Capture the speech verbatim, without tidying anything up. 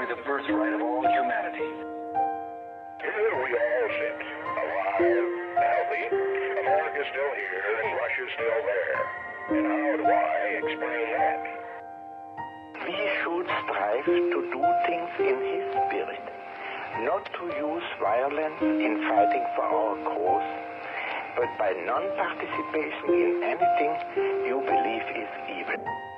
the birthright of all humanity. Here we all sit, alive, healthy. America's still here, and Russia's still there. And how do I explain that? We should strive to do things in his spirit, not to use violence in fighting for our cause, but by non-participation in anything you believe is evil.